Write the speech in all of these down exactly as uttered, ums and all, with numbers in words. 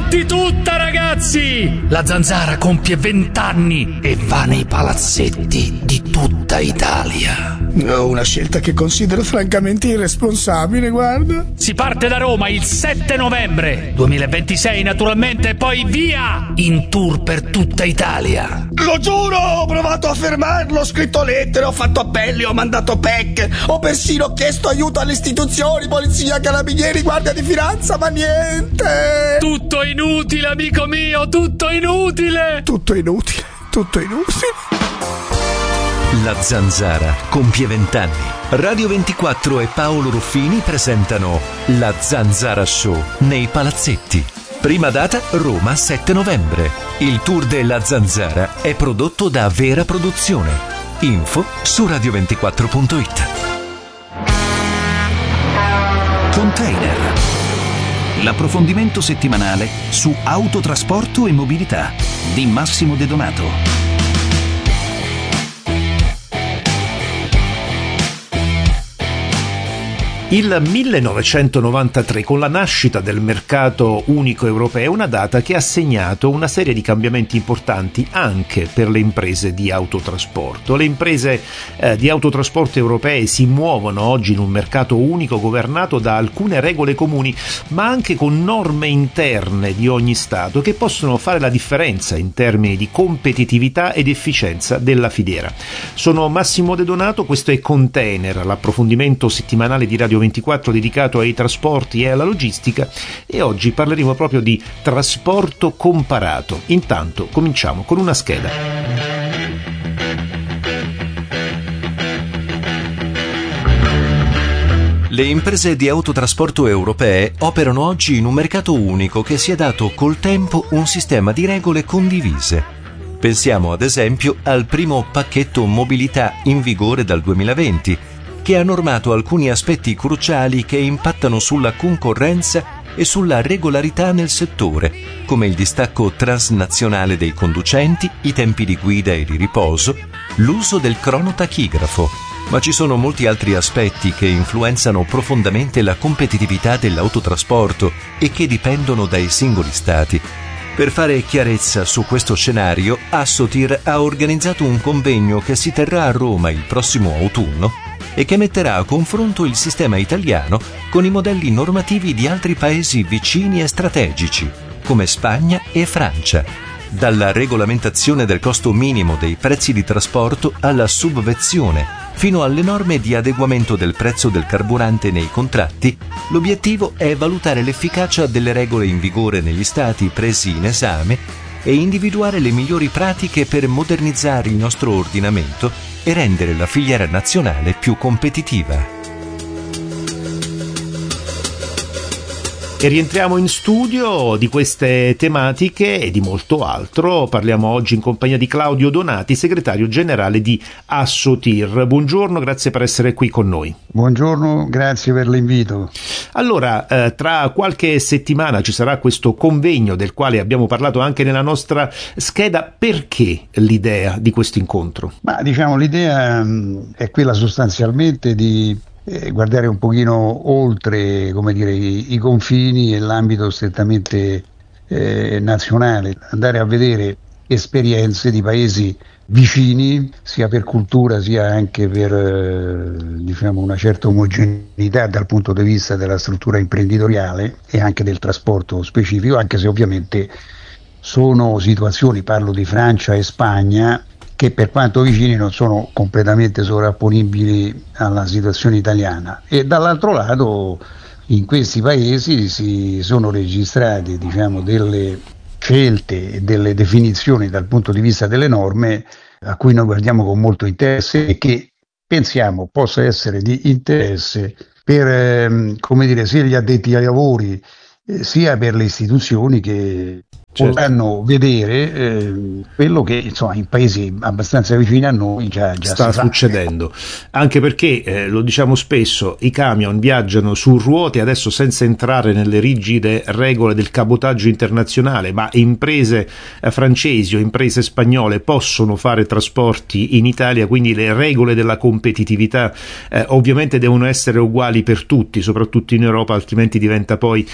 Fatti tutta, ragazzi! La Zanzara compie vent'anni e va nei palazzetti di tutta Italia. No, una scelta che considero francamente irresponsabile, guarda. Si parte da Roma il sette novembre duemilaventisei, naturalmente, e poi via! In tour per tutta Italia. Lo giuro, ho provato a fermarlo, ho scritto lettere, ho fatto appelli, ho mandato P E C, ho persino chiesto aiuto alle istituzioni, polizia, carabinieri, guardia di finanza, ma niente. Tutto inutile, amico mio, tutto inutile. Tutto inutile, tutto inutile. La Zanzara compie vent'anni. Radio ventiquattro e Paolo Ruffini presentano La Zanzara Show nei palazzetti. Prima data Roma sette novembre. Il tour della Zanzara è prodotto da Vera Produzione. Info su radio ventiquattro punto it. Container. L'approfondimento settimanale su autotrasporto e mobilità di Massimo De Donato. Il millenovecentonovantatré, con la nascita del mercato unico europeo, è una data che ha segnato una serie di cambiamenti importanti anche per le imprese di autotrasporto. Le imprese eh, di autotrasporto europee si muovono oggi in un mercato unico governato da alcune regole comuni, ma anche con norme interne di ogni Stato che possono fare la differenza in termini di competitività ed efficienza della filiera. Sono Massimo De Donato, questo è Container, l'approfondimento settimanale di Radio ventiquattro dedicato ai trasporti e alla logistica, e oggi parleremo proprio di trasporto comparato. Intanto cominciamo con una scheda. Le imprese di autotrasporto europee operano oggi in un mercato unico che si è dato col tempo un sistema di regole condivise. Pensiamo ad esempio al primo pacchetto mobilità in vigore dal duemilaventi, che ha normato alcuni aspetti cruciali che impattano sulla concorrenza e sulla regolarità nel settore, come il distacco transnazionale dei conducenti, i tempi di guida e di riposo, l'uso del cronotachigrafo. Ma ci sono molti altri aspetti che influenzano profondamente la competitività dell'autotrasporto e che dipendono dai singoli stati. Per fare chiarezza su questo scenario, Assotir ha organizzato un convegno che si terrà a Roma il prossimo autunno e che metterà a confronto il sistema italiano con i modelli normativi di altri paesi vicini e strategici, come Spagna e Francia, dalla regolamentazione del costo minimo dei prezzi di trasporto alla subvezione, fino alle norme di adeguamento del prezzo del carburante nei contratti. L'obiettivo è valutare l'efficacia delle regole in vigore negli stati presi in esame e individuare le migliori pratiche per modernizzare il nostro ordinamento e rendere la filiera nazionale più competitiva. E rientriamo in studio. Di queste tematiche e di molto altro parliamo oggi in compagnia di Claudio Donati, segretario generale di Assotir. Buongiorno, grazie per essere qui con noi. Buongiorno, grazie per l'invito. Allora, eh, tra qualche settimana ci sarà questo convegno del quale abbiamo parlato anche nella nostra scheda. Perché l'idea di questo incontro? Ma diciamo l'idea mh, è quella sostanzialmente di Eh, guardare un pochino oltre, come dire, i, i confini e l'ambito strettamente eh, nazionale, andare a vedere esperienze di paesi vicini, sia per cultura sia anche per eh, diciamo una certa omogeneità dal punto di vista della struttura imprenditoriale e anche del trasporto specifico, anche se ovviamente sono situazioni, parlo di Francia e Spagna, che per quanto vicini non sono completamente sovrapponibili alla situazione italiana, e dall'altro lato in questi paesi si sono registrate diciamo delle scelte e delle definizioni dal punto di vista delle norme a cui noi guardiamo con molto interesse e che pensiamo possa essere di interesse per ehm, come dire, sia gli addetti ai lavori eh, sia per le istituzioni che certo. potranno vedere eh, quello che insomma in paesi abbastanza vicini a noi già, già sta si succedendo fa. Anche perché eh, lo diciamo spesso, i camion viaggiano su ruote adesso senza entrare nelle rigide regole del cabotaggio internazionale, ma imprese eh, francesi o imprese spagnole possono fare trasporti in Italia, quindi le regole della competitività eh, ovviamente devono essere uguali per tutti, soprattutto in Europa, altrimenti diventa poi eh,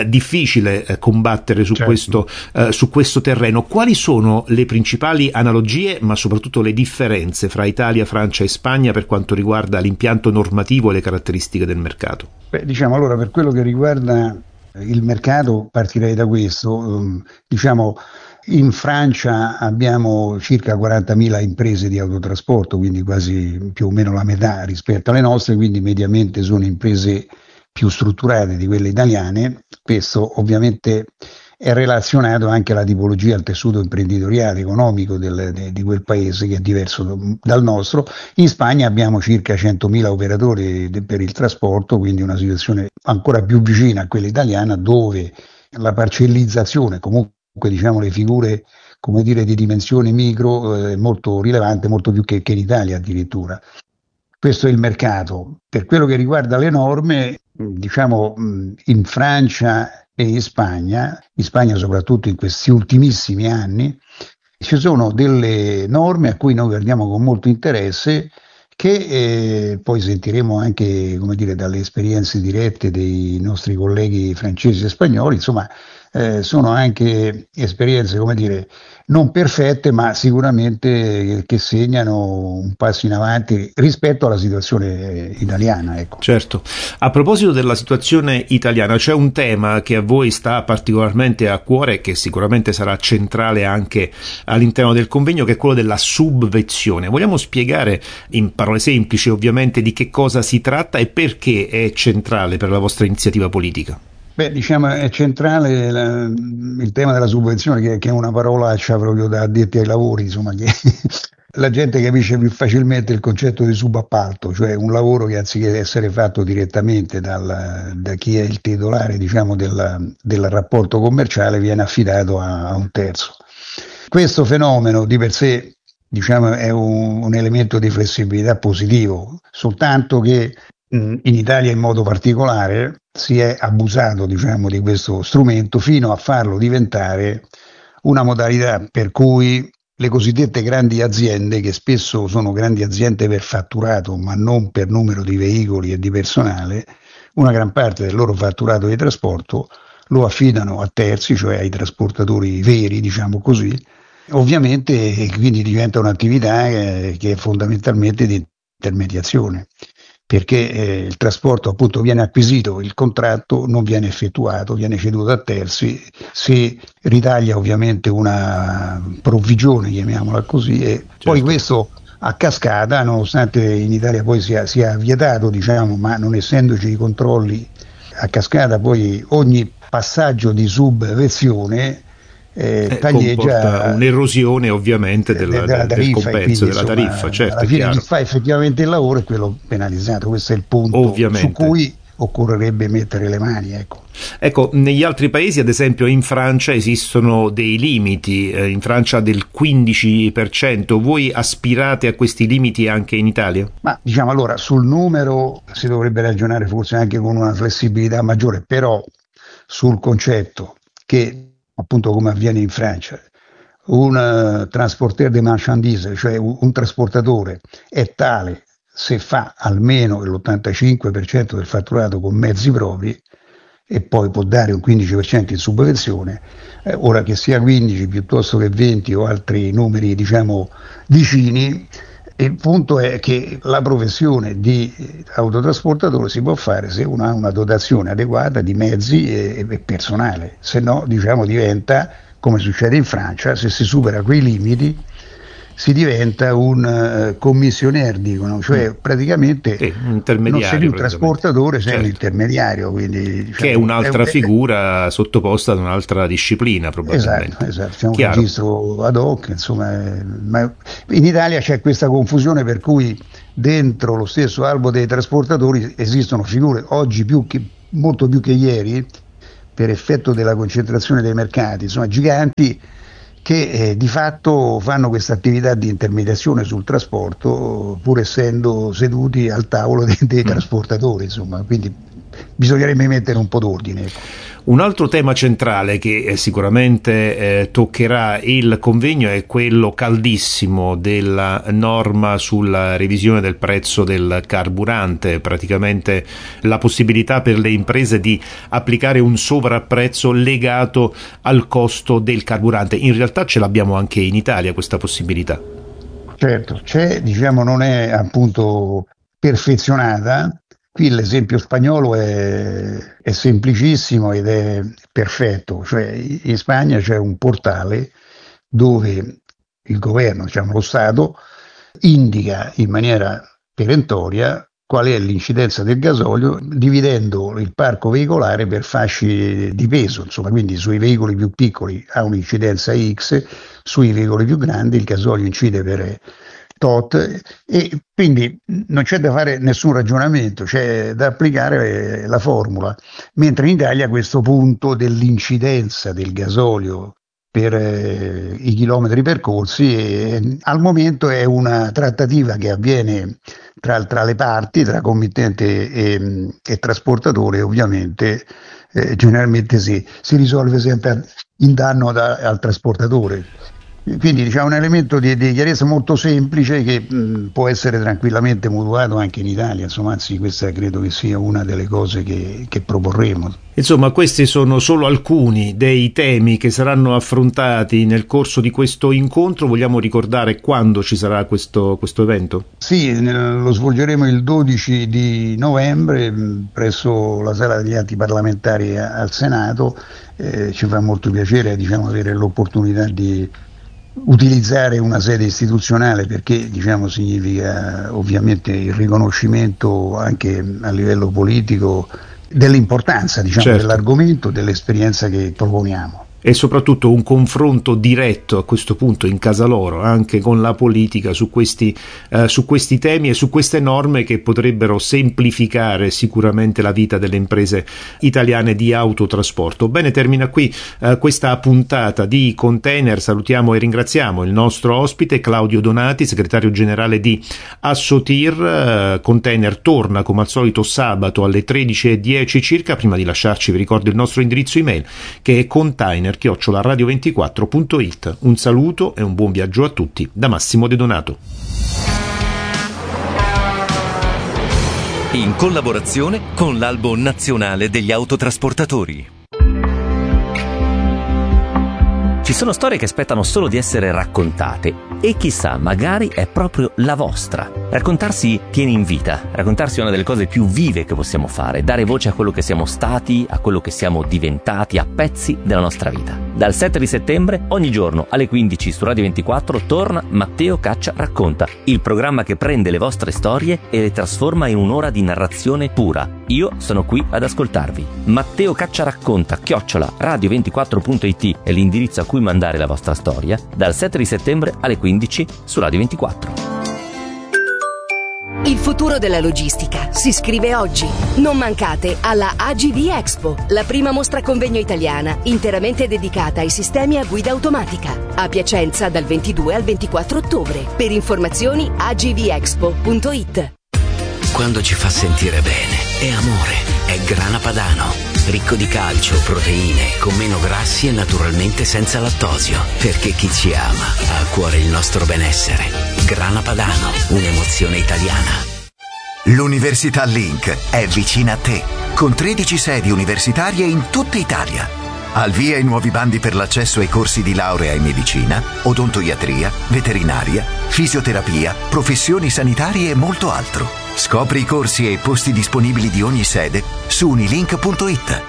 difficile eh, combattere su, certo. questo, eh, su questo terreno. Quali sono le principali analogie, ma soprattutto le differenze fra Italia, Francia e Spagna per quanto riguarda l'impianto normativo e le caratteristiche del mercato? Beh, diciamo allora, per quello che riguarda il mercato, partirei da questo. Um, diciamo, in Francia abbiamo circa quarantamila imprese di autotrasporto, quindi quasi più o meno la metà rispetto alle nostre, quindi mediamente sono imprese più strutturate di quelle italiane. Questo ovviamente è relazionato anche alla tipologia, al tessuto imprenditoriale, economico del, de, di quel paese, che è diverso dal nostro. In Spagna abbiamo circa centomila operatori de, per il trasporto, quindi una situazione ancora più vicina a quella italiana, dove la parcellizzazione, comunque diciamo le figure, come dire, di dimensione micro, è eh, molto rilevante, molto più che, che in Italia addirittura. Questo è il mercato. Per quello che riguarda le norme, diciamo in Francia e in Spagna, in Spagna soprattutto in questi ultimissimi anni, ci sono delle norme a cui noi guardiamo con molto interesse, che eh, poi sentiremo anche, come dire, dalle esperienze dirette dei nostri colleghi francesi e spagnoli. Insomma, eh, sono anche esperienze, come dire, non perfette, ma sicuramente che segnano un passo in avanti rispetto alla situazione italiana. Ecco. Certo. A proposito della situazione italiana, c'è un tema che a voi sta particolarmente a cuore e che sicuramente sarà centrale anche all'interno del convegno, che è quello della subvezione. Vogliamo spiegare in parole semplici, ovviamente, di che cosa si tratta e perché è centrale per la vostra iniziativa politica? Beh, diciamo è centrale la, il tema della subvenzione, che, che è una parolaccia proprio da addetti ai lavori, insomma, che la gente capisce più facilmente il concetto di subappalto, cioè un lavoro che anziché essere fatto direttamente dal, da chi è il titolare, diciamo, del, del rapporto commerciale, viene affidato a, a un terzo. Questo fenomeno di per sé, diciamo, è un, un elemento di flessibilità positivo, soltanto che in Italia in modo particolare si è abusato, diciamo, di questo strumento fino a farlo diventare una modalità per cui le cosiddette grandi aziende, che spesso sono grandi aziende per fatturato ma non per numero di veicoli e di personale, una gran parte del loro fatturato di trasporto lo affidano a terzi, cioè ai trasportatori veri, diciamo così. Ovviamente quindi diventa un'attività eh, che è fondamentalmente di intermediazione, perché eh, il trasporto appunto viene acquisito, il contratto non viene effettuato, viene ceduto a terzi, si ritaglia ovviamente una provvigione, chiamiamola così, e certo. Poi questo a cascata, nonostante in Italia poi sia, sia vietato, diciamo, ma non essendoci i controlli, a cascata poi ogni passaggio di subvezione Eh, eh, tagleggia comporta un'erosione ovviamente della, della tariffa, del compenso, quindi, della insomma, tariffa, certo, alla fine chiaro. chi fa effettivamente il lavoro è quello penalizzato. Questo è il punto Ovviamente. Su cui occorrerebbe mettere le mani, ecco. Ecco, negli altri paesi, ad esempio in Francia, esistono dei limiti, eh, in Francia del quindici per cento. Voi aspirate a questi limiti anche in Italia? Ma diciamo, allora, sul numero si dovrebbe ragionare forse anche con una flessibilità maggiore, però sul concetto che, appunto come avviene in Francia, un uh, transporteur de marchandise, cioè un, un trasportatore, è tale se fa almeno l'ottantacinque per cento del fatturato con mezzi propri e poi può dare un quindici per cento in subvenzione, eh, ora che sia quindici piuttosto che venti o altri numeri, diciamo, vicini. Il punto è che la professione di autotrasportatore si può fare se uno ha una dotazione adeguata di mezzi e, e personale, se no, diciamo, diventa, come succede in Francia, se si supera quei limiti si diventa un uh, commissionaire, dicono, cioè praticamente sì, un intermediario, non sei più un trasportatore, sei certo. un intermediario, quindi, diciamo, che è un'altra è un... figura sottoposta ad un'altra disciplina, probabilmente. Esatto, esatto, c'è un Chiaro. registro ad hoc, insomma, ma in Italia c'è questa confusione per cui dentro lo stesso albo dei trasportatori esistono figure oggi più che, molto più che ieri, per effetto della concentrazione dei mercati, insomma, giganti, che eh, di fatto fanno questa attività di intermediazione sul trasporto, pur essendo seduti al tavolo dei, dei trasportatori, insomma, quindi bisognerebbe mettere un po' d'ordine. Un altro tema centrale che eh, sicuramente eh, toccherà il convegno è quello caldissimo della norma sulla revisione del prezzo del carburante, praticamente la possibilità per le imprese di applicare un sovrapprezzo legato al costo del carburante. In realtà ce l'abbiamo anche in Italia questa possibilità. Certo, c'è, diciamo, non è appunto perfezionata. Qui l'esempio spagnolo è, è semplicissimo ed è perfetto, cioè in Spagna c'è un portale dove il governo, diciamo lo Stato, indica in maniera perentoria qual è l'incidenza del gasolio dividendo il parco veicolare per fasce di peso, insomma, quindi sui veicoli più piccoli ha un'incidenza X, sui veicoli più grandi il gasolio incide per tot, e quindi non c'è da fare nessun ragionamento, c'è da applicare la formula, mentre in Italia questo punto dell'incidenza del gasolio per eh, i chilometri percorsi eh, al momento è una trattativa che avviene tra, tra le parti, tra committente e, e trasportatore, ovviamente eh, generalmente si, si risolve sempre in danno da, al trasportatore. Quindi diciamo un elemento di, di chiarezza molto semplice che mh, può essere tranquillamente mutuato anche in Italia, insomma, anzi questa credo che sia una delle cose che, che proporremo. Insomma, questi sono solo alcuni dei temi che saranno affrontati nel corso di questo incontro. Vogliamo ricordare quando ci sarà questo, questo evento? Sì, lo svolgeremo il dodici di novembre presso la sala degli atti parlamentari al Senato. Eh, ci fa molto piacere, diciamo, avere l'opportunità di utilizzare una sede istituzionale, perché diciamo significa ovviamente il riconoscimento anche a livello politico dell'importanza, diciamo, certo, dell'argomento, dell'esperienza che proponiamo. E soprattutto un confronto diretto a questo punto in casa loro anche con la politica su questi, eh, su questi temi e su queste norme che potrebbero semplificare sicuramente la vita delle imprese italiane di autotrasporto. Bene, termina qui eh, questa puntata di Container. Salutiamo e ringraziamo il nostro ospite Claudio Donati, segretario generale di Assotir. eh, Container torna come al solito sabato alle tredici e dieci circa. Prima di lasciarci vi ricordo il nostro indirizzo email, che è container chiocciola radio ventiquattro punto it. Un saluto e un buon viaggio a tutti da Massimo De Donato. In collaborazione con l'Albo Nazionale degli Autotrasportatori. Ci sono storie che aspettano solo di essere raccontate e chissà, magari è proprio la vostra. Raccontarsi tiene in vita, raccontarsi è una delle cose più vive che possiamo fare, dare voce a quello che siamo stati, a quello che siamo diventati, a pezzi della nostra vita. Dal sette di settembre, ogni giorno alle quindici su Radio ventiquattro torna Matteo Caccia Racconta, il programma che prende le vostre storie e le trasforma in un'ora di narrazione pura. Io sono qui ad ascoltarvi. Matteo Caccia Racconta, chiocciola radio ventiquattro punto it è l'indirizzo a cui mandare la vostra storia, dal sette di settembre alle quindici su Radio ventiquattro. Il futuro della logistica si scrive oggi. Non mancate alla A G V Expo, la prima mostra convegno italiana interamente dedicata ai sistemi a guida automatica. A Piacenza dal ventidue al ventiquattro ottobre. Per informazioni a g v expo punto it. Quando ci fa sentire bene è amore, è Grana Padano, ricco di calcio, proteine, con meno grassi e naturalmente senza lattosio, perché chi ci ama ha a cuore il nostro benessere. Grana Padano, un'emozione italiana. L'Università Link è vicina a te, con tredici sedi universitarie in tutta Italia. Al via i nuovi bandi per l'accesso ai corsi di laurea in medicina, odontoiatria, veterinaria, fisioterapia, professioni sanitarie e molto altro. Scopri i corsi e i posti disponibili di ogni sede su unilink punto it.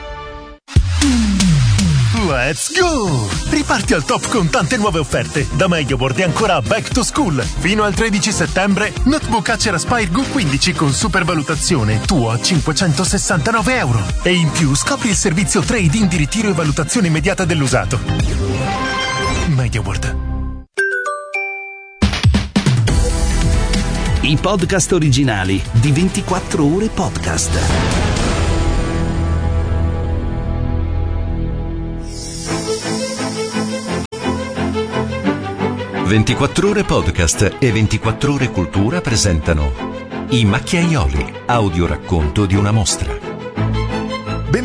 Let's go! Riparti al top con tante nuove offerte. Da MediaWorld e ancora Back to School. Fino al tredici settembre, notebook Acer Aspire G quindici con supervalutazione, tuo a cinquecentosessantanove euro. E in più scopri il servizio trade-in di ritiro e valutazione immediata dell'usato. MediaWorld. I podcast originali di ventiquattro ore podcast. ventiquattro ore podcast e ventiquattro ore cultura presentano I Macchiaioli, audioracconto di una mostra.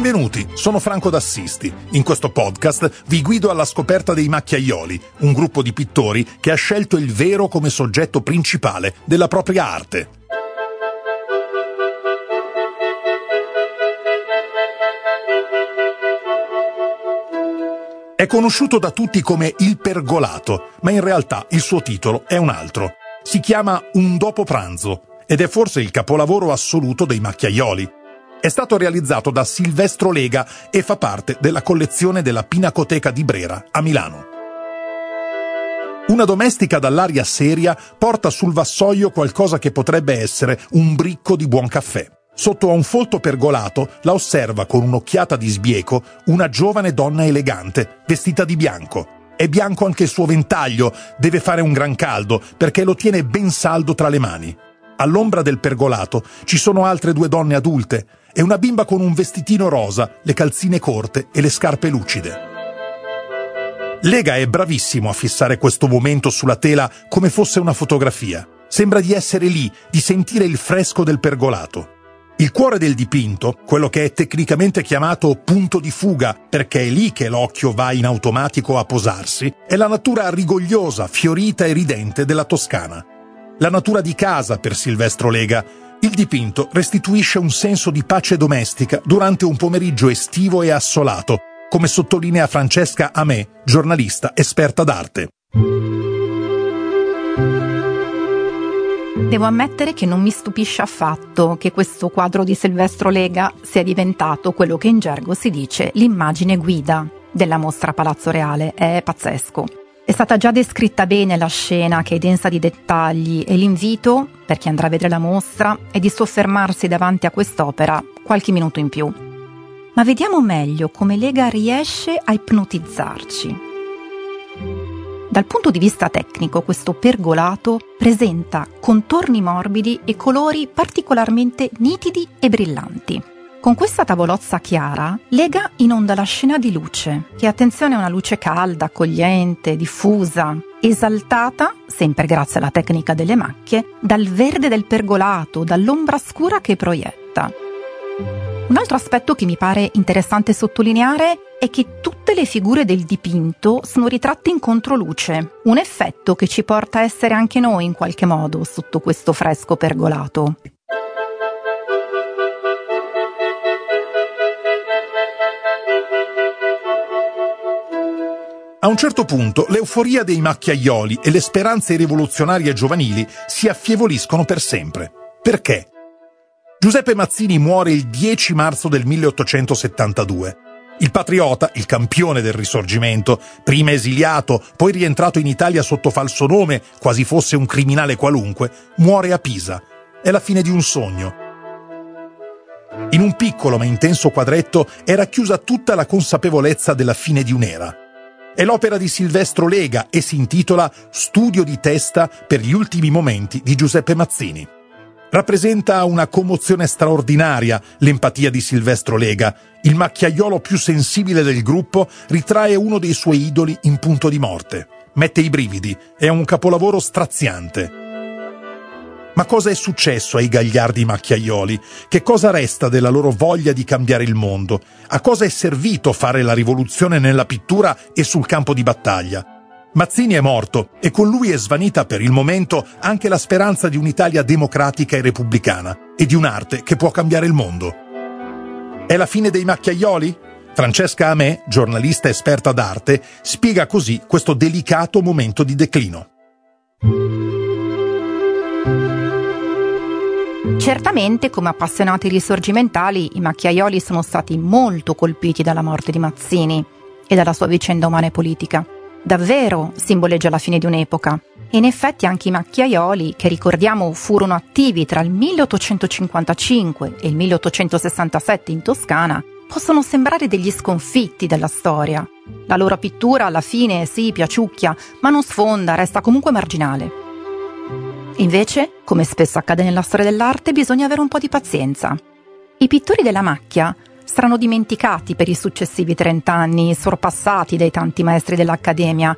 Benvenuti, sono Franco D'Assisti. In questo podcast vi guido alla scoperta dei macchiaioli, un gruppo di pittori che ha scelto il vero come soggetto principale della propria arte. È conosciuto da tutti come Il Pergolato, ma in realtà il suo titolo è un altro. Si chiama Un dopo pranzo ed è forse il capolavoro assoluto dei macchiaioli. È stato realizzato da Silvestro Lega e fa parte della collezione della Pinacoteca di Brera a Milano. Una domestica dall'aria seria porta sul vassoio qualcosa che potrebbe essere un bricco di buon caffè. Sotto a un folto pergolato la osserva con un'occhiata di sbieco una giovane donna elegante, vestita di bianco. È bianco anche il suo ventaglio, deve fare un gran caldo perché lo tiene ben saldo tra le mani. All'ombra del pergolato ci sono altre due donne adulte e una bimba con un vestitino rosa, le calzine corte e le scarpe lucide. Lega è bravissimo a fissare questo momento sulla tela come fosse una fotografia. Sembra di essere lì, di sentire il fresco del pergolato. Il cuore del dipinto, quello che è tecnicamente chiamato punto di fuga, perché è lì che l'occhio va in automatico a posarsi, è la natura rigogliosa, fiorita e ridente della Toscana. La natura di casa per Silvestro Lega. Il dipinto restituisce un senso di pace domestica durante un pomeriggio estivo e assolato, come sottolinea Francesca Amè, giornalista esperta d'arte. Devo ammettere che non mi stupisce affatto che questo quadro di Silvestro Lega sia diventato quello che in gergo si dice l'immagine guida della mostra Palazzo Reale. È pazzesco. È stata già descritta bene la scena, che è densa di dettagli, e l'invito, per chi andrà a vedere la mostra, è di soffermarsi davanti a quest'opera qualche minuto in più. Ma vediamo meglio come Lega riesce a ipnotizzarci. Dal punto di vista tecnico, questo pergolato presenta contorni morbidi e colori particolarmente nitidi e brillanti. Con questa tavolozza chiara, Lega inonda la scena di luce, che attenzione è una luce calda, accogliente, diffusa, esaltata, sempre grazie alla tecnica delle macchie, dal verde del pergolato, dall'ombra scura che proietta. Un altro aspetto che mi pare interessante sottolineare è che tutte le figure del dipinto sono ritratte in controluce, un effetto che ci porta a essere anche noi in qualche modo sotto questo fresco pergolato. A un certo punto l'euforia dei macchiaioli e le speranze rivoluzionarie giovanili si affievoliscono per sempre. Perché? Giuseppe Mazzini muore il dieci marzo del milleottocentosettantadue. Il patriota, il campione del Risorgimento, prima esiliato, poi rientrato in Italia sotto falso nome, quasi fosse un criminale qualunque, muore a Pisa. È la fine di un sogno. In un piccolo ma intenso quadretto è racchiusa tutta la consapevolezza della fine di un'era. È l'opera di Silvestro Lega e si intitola Studio di testa per gli ultimi momenti di Giuseppe Mazzini. Rappresenta una commozione straordinaria l'empatia di Silvestro Lega. Il macchiaiolo più sensibile del gruppo ritrae uno dei suoi idoli in punto di morte. Mette i brividi, è un capolavoro straziante. Ma cosa è successo ai gagliardi macchiaioli? Che cosa resta della loro voglia di cambiare il mondo? A cosa è servito fare la rivoluzione nella pittura e sul campo di battaglia? Mazzini è morto e con lui è svanita per il momento anche la speranza di un'Italia democratica e repubblicana e di un'arte che può cambiare il mondo. È la fine dei macchiaioli? Francesca Amè, giornalista esperta d'arte, spiega così questo delicato momento di declino. Certamente, come appassionati risorgimentali, i macchiaioli sono stati molto colpiti dalla morte di Mazzini e dalla sua vicenda umana e politica. Davvero simboleggia la fine di un'epoca. E in effetti anche i macchiaioli, che ricordiamo furono attivi tra il milleottocentocinquantacinque e il milleottocentosessantasette in Toscana, possono sembrare degli sconfitti della storia. La loro pittura alla fine sì, piaciucchia, ma non sfonda, resta comunque marginale. Invece, come spesso accade nella storia dell'arte, bisogna avere un po' di pazienza. I pittori della macchia saranno dimenticati per i successivi trent'anni, sorpassati dai tanti maestri dell'Accademia,